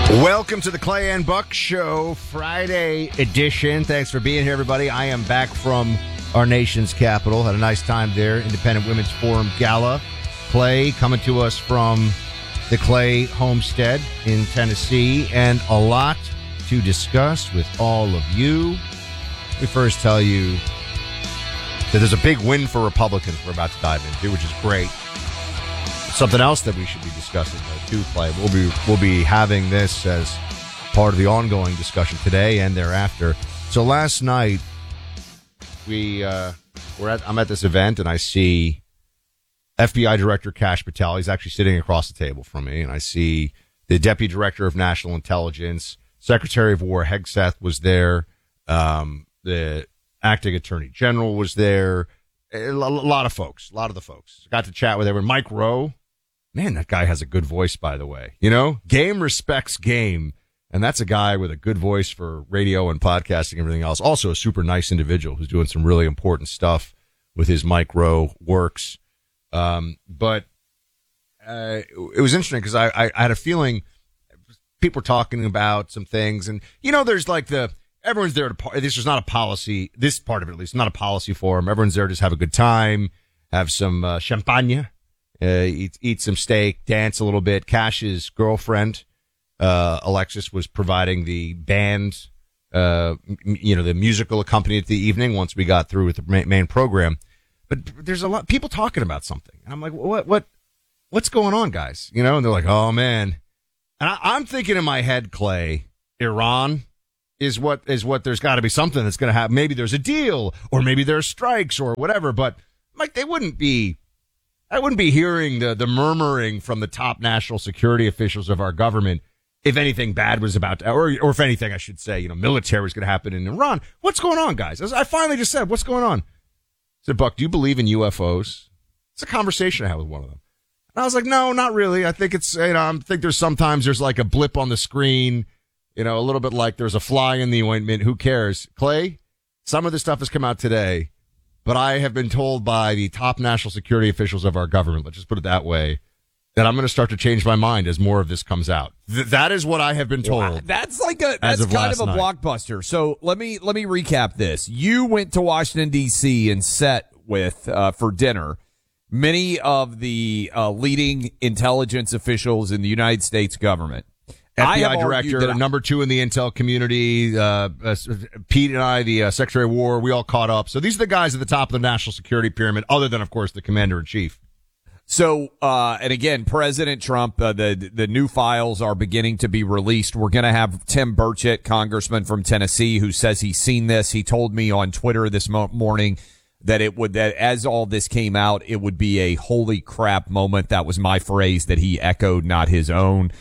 Welcome to the Clay and Buck Show, Friday edition. Thanks for being here, everybody. I am back from our nation's capital. Had a nice time there. Independent Women's Forum Gala. Clay coming to us from the Clay homestead in Tennessee, and a lot to discuss with all of you. Let me first tell you that there's a big win for Republicans we're about to dive into, which is great. Something else that we should be discussing, though, too, Clay. We'll be having this as part of the ongoing discussion today and thereafter. So last night, I'm at this event, and I see FBI Director Kash Patel. He's actually sitting across the table from me, and I see the Deputy Director of National Intelligence, Secretary of War Hegseth was there, the Acting Attorney General was there, a lot of the folks. Got to chat with everyone. Mike Rowe. Man, that guy has a good voice, by the way. You know, game respects game. And that's a guy with a good voice for radio and podcasting and everything else. Also a super nice individual who's doing some really important stuff with his Mike Rowe works. But it was interesting because I had a feeling people were talking about some things. And, you know, there's like everyone's there this is not a policy, this part of it at least, not a policy forum. Everyone's there to just have a good time, have some champagne. Eat some steak, dance a little bit. Cash's girlfriend, Alexis, was providing the band, the musical accompaniment of the evening once we got through with the main program. But there's a lot of people talking about something. And I'm like, what's going on, guys? You know, and they're like, oh man. And I'm thinking in my head, Clay, Iran is what there's got to be something that's going to happen. Maybe there's a deal, or maybe there's strikes or whatever. But like, I wouldn't be hearing the murmuring from the top national security officials of our government if anything bad was about to, or if anything, I should say, military was going to happen in Iran. What's going on, guys? I finally just said, what's going on? I said, Buck, do you believe in UFOs? It's a conversation I had with one of them. And I was like, no, not really. I think I think sometimes there's like a blip on the screen, a little bit like there's a fly in the ointment. Who cares? Clay, some of this stuff has come out today. But I have been told by the top national security officials of our government, let's just put it that way, that I'm going to start to change my mind as more of this comes out. That is what I have been told. Wow, that's kind of a blockbuster. So let me recap this. You went to Washington D.C. and sat with for dinner many of the leading intelligence officials in the United States government. FBI director, number 2 in the intel community, Pete and I, the Secretary of War, we all caught up. So these are the guys at the top of the national security pyramid, other than, of course, the commander-in-chief. So, and again, President Trump, the new files are beginning to be released. We're going to have Tim Burchett, congressman from Tennessee, who says he's seen this. He told me on Twitter this morning that that as all this came out, it would be a holy crap moment. That was my phrase that he echoed, not his own.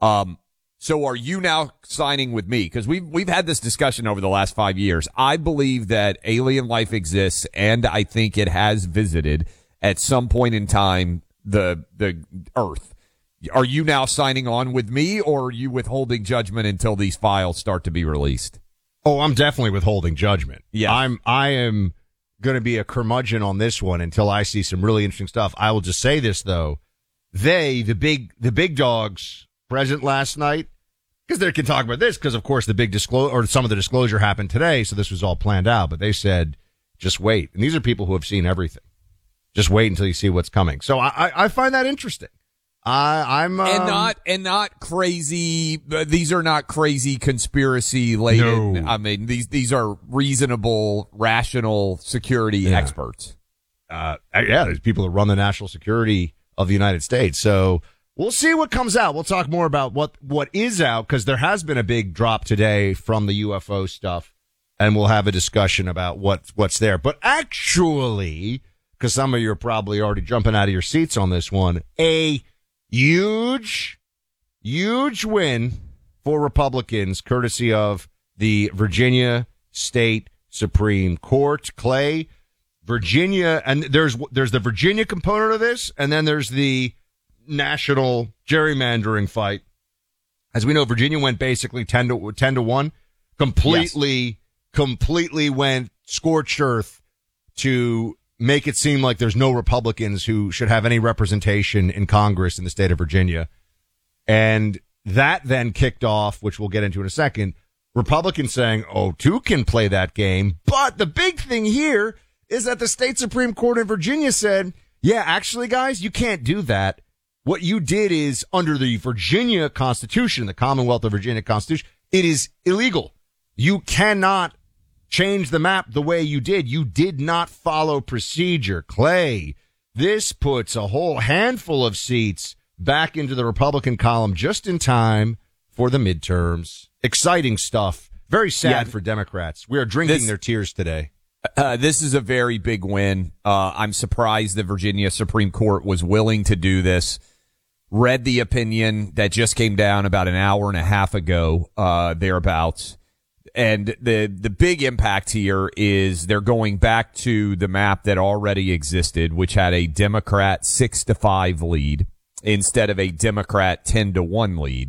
So are you now signing with me? Because we've had this discussion over the last 5 years. I believe that alien life exists, and I think it has visited at some point in time the Earth. Are you now signing on with me, or are you withholding judgment until these files start to be released? Oh, I'm definitely withholding judgment. Yeah, I am going to be a curmudgeon on this one until I see some really interesting stuff. I will just say this though: the big dogs present last night. Because they can talk about this, because of course the big disclosure, or some of the disclosure happened today, so this was all planned out. But they said, just wait. And these are people who have seen everything. Just wait until you see what's coming. So I find that interesting. I'm and not crazy. These are not crazy conspiracy laden. No. I mean, these are reasonable, rational security experts. There's people that run the national security of the United States. So. We'll see what comes out. We'll talk more about what is out, because there has been a big drop today from the UFO stuff, and we'll have a discussion about what's there. But actually, because some of you are probably already jumping out of your seats on this one, a huge win for Republicans, courtesy of the Virginia State Supreme Court. Clay, Virginia, and there's the Virginia component of this, and then there's the national gerrymandering fight. As we know, Virginia went basically 10 to 1, completely went scorched earth to make it seem like there's no Republicans who should have any representation in Congress in the state of Virginia. And that then kicked off, which we'll get into in a second, Republicans saying, oh, two can play that game. But the big thing here is that the state Supreme Court in Virginia said, yeah, actually, guys, you can't do that. What you did is under the Virginia Constitution, the Commonwealth of Virginia Constitution, it is illegal. You cannot change the map the way you did. You did not follow procedure. Clay, this puts a whole handful of seats back into the Republican column just in time for the midterms. Exciting stuff. Very sad for Democrats. We are drinking their tears today. This is a very big win. I'm surprised the Virginia Supreme Court was willing to do this. Read the opinion that just came down about an hour and a half ago, thereabouts. And the big impact here is they're going back to the map that already existed, which had a Democrat 6-5 lead instead of a Democrat 10-1 lead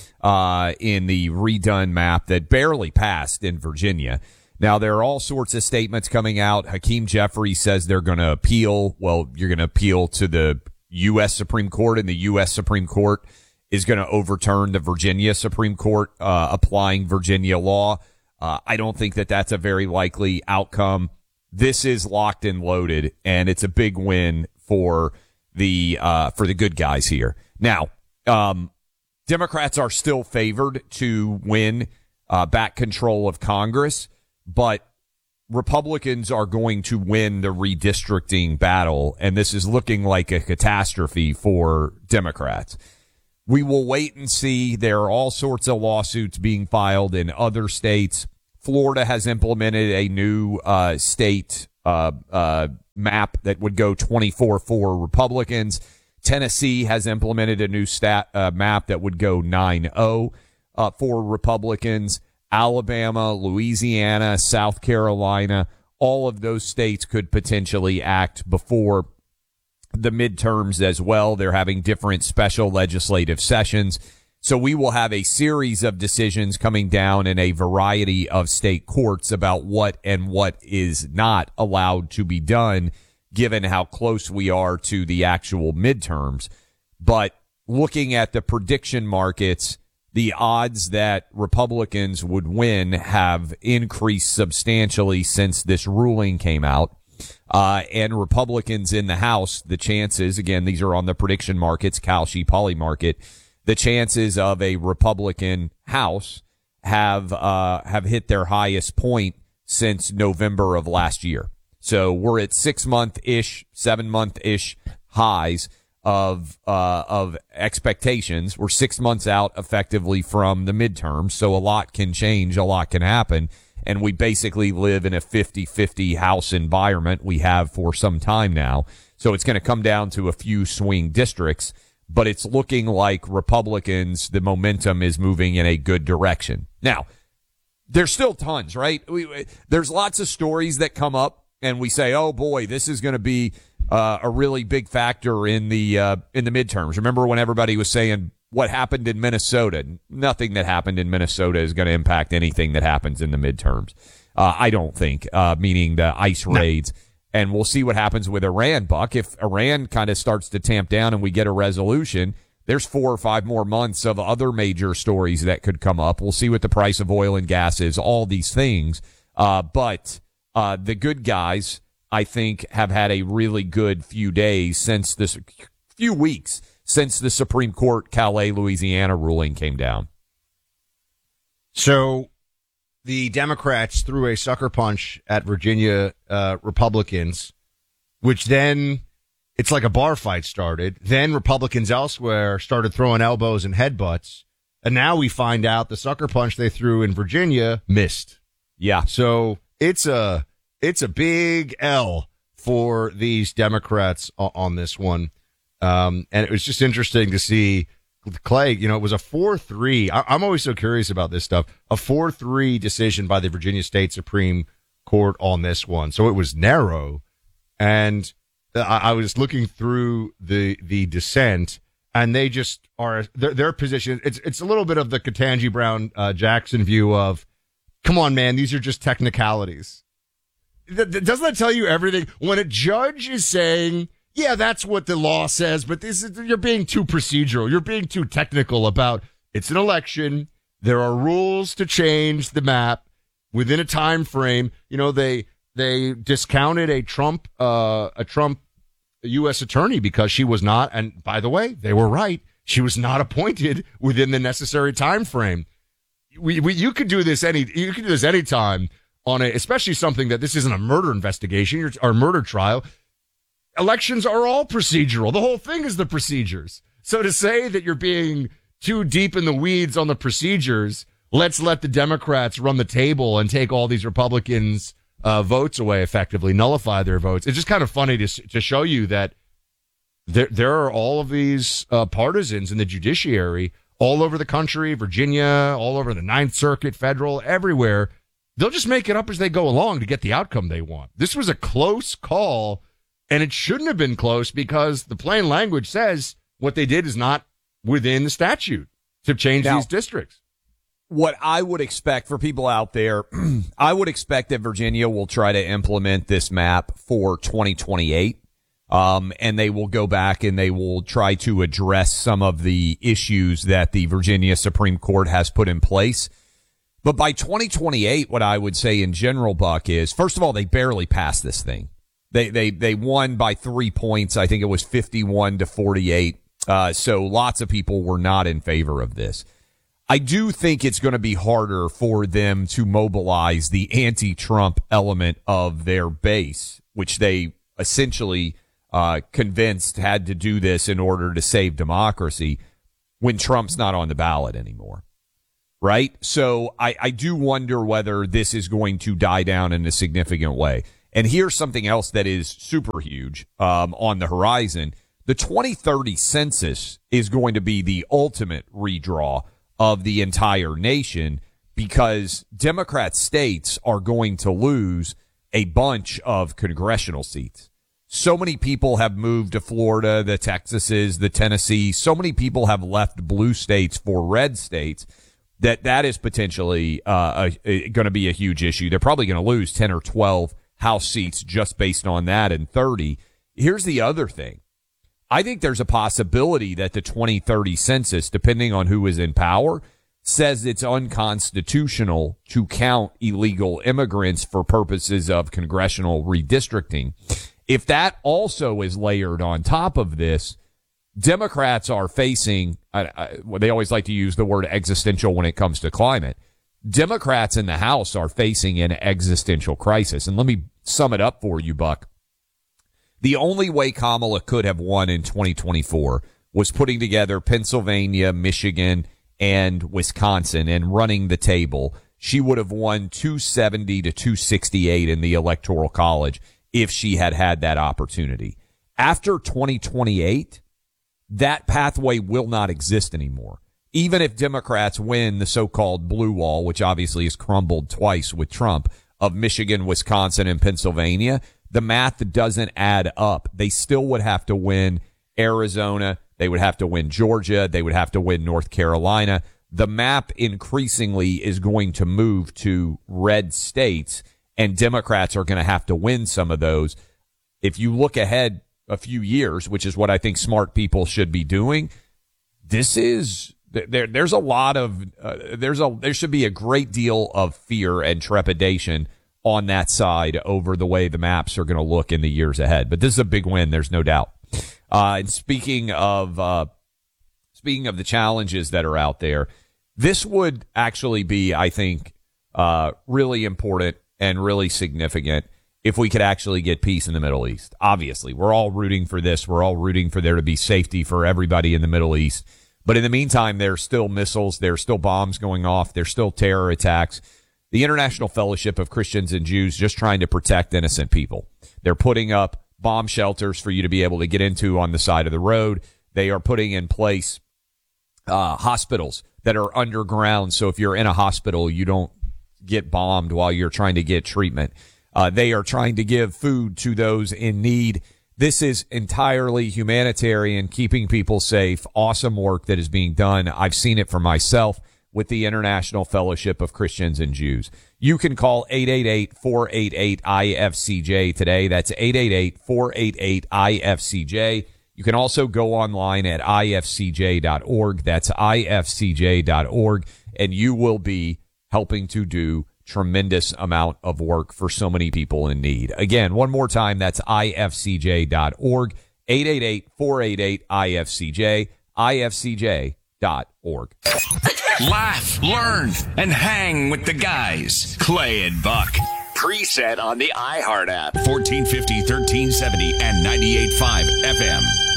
in the redone map that barely passed in Virginia. Now, there are all sorts of statements coming out. Hakeem Jeffries says they're going to appeal. Well, you're going to appeal to the U.S. Supreme Court, and the U.S. Supreme Court is going to overturn the Virginia Supreme Court applying Virginia law. I don't think that that's a very likely outcome. This is locked and loaded, and it's a big win for the good guys here. Now, Democrats are still favored to win back control of Congress, but Republicans are going to win the redistricting battle, and this is looking like a catastrophe for Democrats. We will wait and see. There are all sorts of lawsuits being filed in other states. Florida has implemented a new state map that would go 24 for Republicans. Tennessee has implemented a new map that would go 9-0 for Republicans. Alabama, Louisiana, South Carolina, all of those states could potentially act before the midterms as well. They're having different special legislative sessions. So we will have a series of decisions coming down in a variety of state courts about what and what is not allowed to be done, given how close we are to the actual midterms. But looking at the prediction markets, the odds that Republicans would win have increased substantially since this ruling came out. And Republicans in the House, the chances, again, these are on the prediction markets, Kalshi Polymarket, the chances of a Republican House have hit their highest point since November of last year. So we're at 6-month-ish, 7-month-ish highs of expectations. We're 6 months out effectively from the midterms. So a lot can change. A lot can happen. And we basically live in a 50-50 House environment we have for some time now. So it's going to come down to a few swing districts, but it's looking like Republicans, the momentum is moving in a good direction. Now, there's still tons, right? There's lots of stories that come up and we say, oh boy, this is going to be a really big factor in the midterms. Remember when everybody was saying what happened in Minnesota? Nothing that happened in Minnesota is going to impact anything that happens in the midterms. I don't think, meaning the ICE raids. No. And we'll see what happens with Iran, Buck. If Iran kind of starts to tamp down and we get a resolution, there's 4 or 5 more months of other major stories that could come up. We'll see what the price of oil and gas is, all these things. But the good guys, I think, have had a really good few weeks since the Supreme Court Calais, Louisiana ruling came down. So the Democrats threw a sucker punch at Virginia Republicans, which then it's like a bar fight started. Then Republicans elsewhere started throwing elbows and headbutts. And now we find out the sucker punch they threw in Virginia missed. Yeah. So it's a big L for these Democrats on this one. And it was just interesting to see Clay, it was a 4-3. I'm always so curious about this stuff. A 4-3 decision by the Virginia State Supreme Court on this one. So it was narrow. And I was looking through the dissent, and they just are their position. It's a little bit of the Ketanji Brown Jackson view of, come on, man, these are just technicalities. Doesn't that tell you everything? When a judge is saying, yeah, that's what the law says, but you're being too procedural. You're being too technical about It's an election. There are rules to change the map within a time frame. You know, they discounted a Trump U.S. attorney because she was not, and by the way, they were right. She was not appointed within the necessary time frame. You could do this anytime on especially something that this isn't a murder investigation or a murder trial. Elections are all procedural. The whole thing is the procedures. So to say that you're being too deep in the weeds on the procedures, let's let the Democrats run the table and take all these Republicans' votes away effectively, nullify their votes. It's just kind of funny to show you that there are all of these partisans in the judiciary all over the country, Virginia, all over the Ninth Circuit, federal, everywhere. They'll just make it up as they go along to get the outcome they want. This was a close call, and it shouldn't have been close because the plain language says what they did is not within the statute to change these districts. What I would expect for people out there, I would expect that Virginia will try to implement this map for 2028. And they will go back and they will try to address some of the issues that the Virginia Supreme Court has put in place. But by 2028, what I would say in general, Buck, is, first of all, they barely passed this thing. They won by 3 points. I think it was 51-48. So lots of people were not in favor of this. I do think it's going to be harder for them to mobilize the anti-Trump element of their base, which they essentially convinced had to do this in order to save democracy when Trump's not on the ballot anymore. Right? So I do wonder whether this is going to die down in a significant way. And here's something else that is super huge on the horizon. The 2030 census is going to be the ultimate redraw of the entire nation because Democrat states are going to lose a bunch of congressional seats. So many people have moved to Florida, the Texases, the Tennessee. So many people have left blue states for red states that is potentially going to be a huge issue. They're probably going to lose 10 or 12 House seats just based on that in 30. Here's the other thing. I think there's a possibility that the 2030 census, depending on who is in power, says it's unconstitutional to count illegal immigrants for purposes of congressional redistricting. If that also is layered on top of this, Democrats are facing, they always like to use the word existential when it comes to climate. Democrats in the House are facing an existential crisis. And let me sum it up for you, Buck. The only way Kamala could have won in 2024 was putting together Pennsylvania, Michigan, and Wisconsin and running the table. She would have won 270 to 268 in the Electoral College if she had had that opportunity. After 2028, that pathway will not exist anymore. Even if Democrats win the so-called blue wall, which obviously has crumbled twice with Trump, of Michigan, Wisconsin, and Pennsylvania, the math doesn't add up. They still would have to win Arizona. They would have to win Georgia. They would have to win North Carolina. The map increasingly is going to move to red states, and Democrats are going to have to win some of those. If you look ahead a few years, which is what I think smart people should be doing, there's a lot of there should be a great deal of fear and trepidation on that side over the way the maps are going to look in the years ahead. But this is a big win, there's no doubt. And speaking of the challenges that are out there, this would actually be, I think, really important and really significant if we could actually get peace in the Middle East. Obviously, we're all rooting for this. We're all rooting for there to be safety for everybody in the Middle East. But in the meantime, there's still missiles. There's still bombs going off. There's still terror attacks. The International Fellowship of Christians and Jews just trying to protect innocent people. They're putting up bomb shelters for you to be able to get into on the side of the road. They are putting in place hospitals that are underground. So if you're in a hospital, you don't get bombed while you're trying to get treatment. They are trying to give food to those in need. This is entirely humanitarian, keeping people safe. Awesome work that is being done. I've seen it for myself with the International Fellowship of Christians and Jews. You can call 888-488-IFCJ today. That's 888-488-IFCJ. You can also go online at ifcj.org. That's ifcj.org, and you will be helping to do tremendous amount of work for so many people in need. Again, one more time, that's ifcj.org, 888-488-IFCJ, ifcj.org. Laugh, learn, and hang with the guys. Clay and Buck. Preset on the iHeart app. 1450, 1370, and 98.5 FM.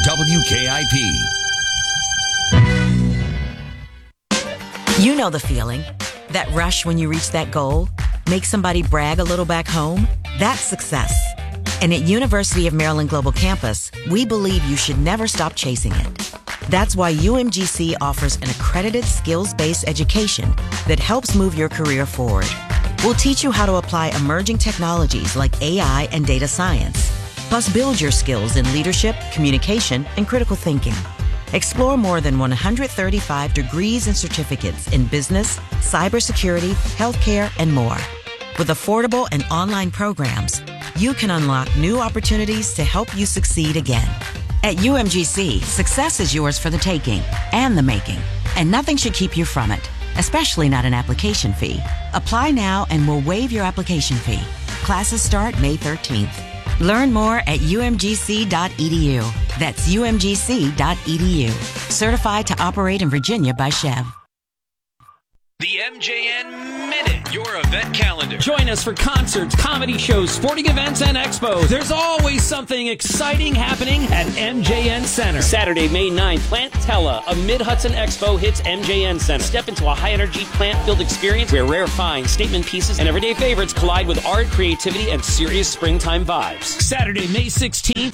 WKIP. You know the feeling. That rush when you reach that goal? Make somebody brag a little back home? That's success. And at University of Maryland Global Campus, we believe you should never stop chasing it. That's why UMGC offers an accredited skills-based education that helps move your career forward. We'll teach you how to apply emerging technologies like AI and data science, plus build your skills in leadership, communication, and critical thinking. Explore more than 135 degrees and certificates in business, cybersecurity, healthcare, and more. With affordable and online programs, you can unlock new opportunities to help you succeed again. At UMGC, success is yours for the taking and the making, and nothing should keep you from it, especially not an application fee. Apply now and we'll waive your application fee. Classes start May 13th. Learn more at umgc.edu. That's umgc.edu. Certified to operate in Virginia by Chev. The MJN Minute, your event calendar. Join us for concerts, comedy shows, sporting events, and expos. There's always something exciting happening at MJN Center. Saturday, May 9th, Plantella, a Mid-Hudson Expo hits MJN Center. Step into a high-energy, plant-filled experience where rare finds, statement pieces, and everyday favorites collide with art, creativity, and serious springtime vibes. Saturday, May 16th,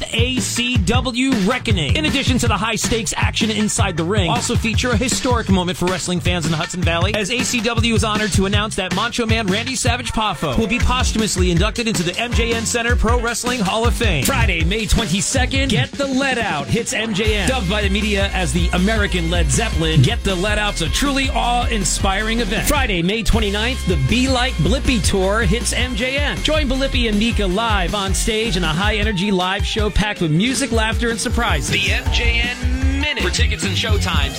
ACW Reckoning. In addition to the high-stakes action inside the ring, also feature a historic moment for wrestling fans in the Hudson Valley, as ACW is honored to announce that Macho Man Randy Savage Poffo will be posthumously inducted into the MJN Center Pro Wrestling Hall of Fame. Friday, May 22nd, Get the Let Out hits MJN. Dubbed by the media as the American Led Zeppelin, Get the Let Out's a truly awe-inspiring event. Friday, May 29th, the Be Like Blippi Tour hits MJN. Join Blippi and Mika live on stage in a high-energy live show packed with music, laughter, and surprises. The MJN Minute. For tickets and showtimes,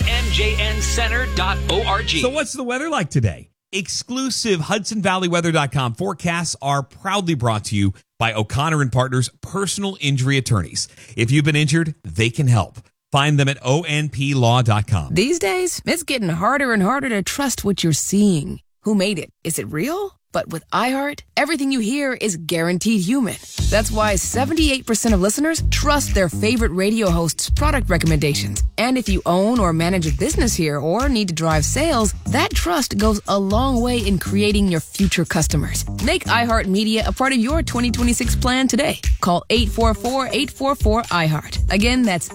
mjncenter.org. So what's the weather like today? Exclusive HudsonValleyWeather.com forecasts are proudly brought to you by O'Connor and Partners Personal Injury Attorneys. If you've been injured, they can help. Find them at onplaw.com. These days, it's getting harder and harder to trust what you're seeing. Who made it? Is it real? But with iHeart, everything you hear is guaranteed human. That's why 78% of listeners trust their favorite radio host's product recommendations. And if you own or manage a business here or need to drive sales, that trust goes a long way in creating your future customers. Make iHeart Media a part of your 2026 plan today. Call 844-844-iHeart. Again, that's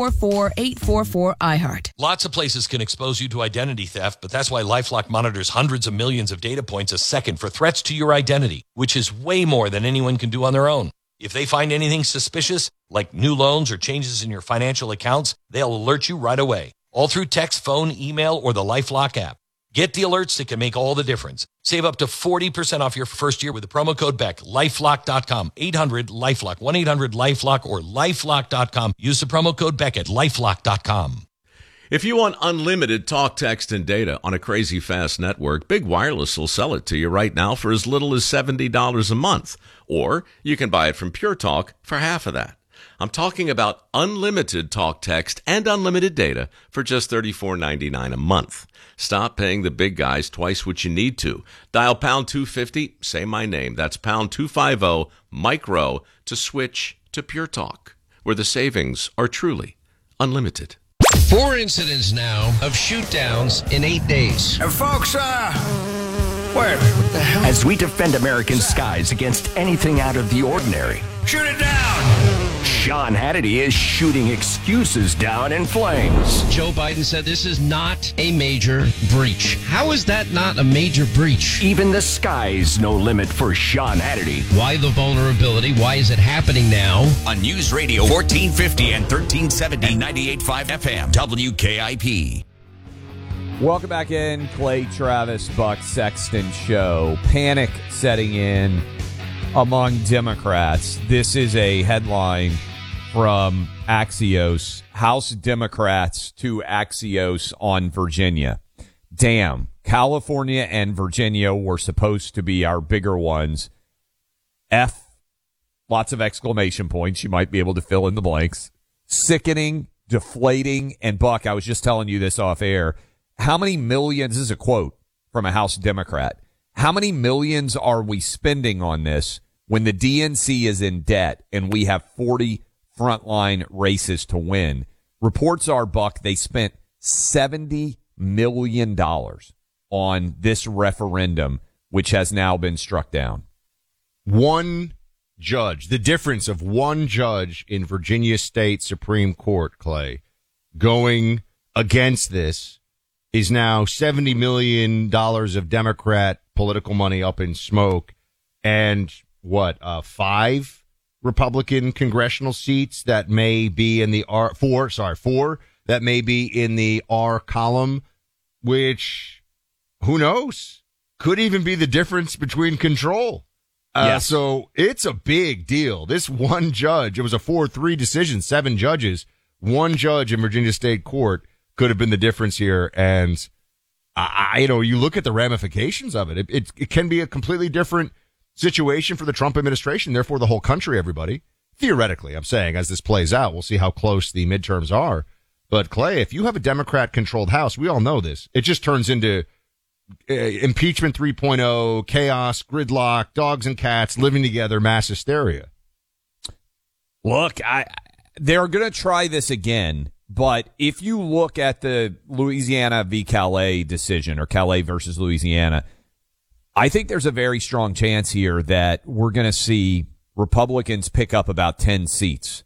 844-844-iHeart. Lots of places can expose you to identity theft, but that's why LifeLock monitors hundreds of millions of data points a second for threats to your identity, which is way more than anyone can do on their own. If they find anything suspicious, like new loans or changes in your financial accounts, they'll alert you right away, all through text, phone, email, or the LifeLock app. Get the alerts that can make all the difference. Save up to 40% off your first year with the promo code BECK. LifeLock.com, 800-LifeLock, 1-800-LifeLock, or LifeLock.com. Use the promo code BECK at LifeLock.com. If you want unlimited talk, text, and data on a crazy fast network, Big Wireless will sell it to you right now for as little as $70 a month. Or you can buy it from Pure Talk for half of that. I'm talking about unlimited talk, text, and unlimited data for just $34.99 a month. Stop paying the big guys twice what you need to. Dial pound 250, say my name. That's pound 250, micro, to switch to Pure Talk, where the savings are truly unlimited. 4 incidents now of shoot-downs in 8 days. Folks, what the hell? As we defend American skies against anything out of the ordinary, Shoot it down! Sean Hannity is shooting excuses down in flames. Joe Biden said this is not a major breach. How is that not a major breach? Even the sky's no limit for Sean Hannity. Why the vulnerability? Why is it happening now? On News Radio 1450 and 1370, 98.5 FM, WKIP. Welcome back in. Clay Travis, Buck Sexton Show. Panic setting in among Democrats. This is a headline from Axios, House Democrats to Axios on Virginia. Damn, California and Virginia were supposed to be our bigger ones. F, lots of exclamation points. You might be able to fill in the blanks. Sickening, deflating, and Buck, I was just telling you this off air. How many millions, this is a quote from a House Democrat, how many millions are we spending on this when the DNC is in debt and we have 40 frontline races to win? Reports are, Buck, they spent $70 million on this referendum, which has now been struck down. One judge, the difference of one judge in Virginia State Supreme Court, Clay, going against this is now $70 million of Democrat political money up in smoke, and what, 5 Republican congressional seats that may be in the four that may be in the R column, which, who knows, could even be the difference between control. Yes. So it's a big deal. This one judge, it was a 4-3 decision, 7 judges, one judge in Virginia State Court could have been the difference here. And you look at the ramifications of it. It can be a completely different situation for the Trump administration, therefore the whole country, everybody. Theoretically, I'm saying, as this plays out, we'll see how close the midterms are. But Clay, if you have a Democrat-controlled House, we all know this. It just turns into impeachment 3.0, chaos, gridlock, dogs and cats living together, mass hysteria. Look, they're going to try this again, but if you look at the Louisiana v. Calais decision, or Calais versus Louisiana, I think there's a very strong chance here that we're going to see Republicans pick up about 10 seats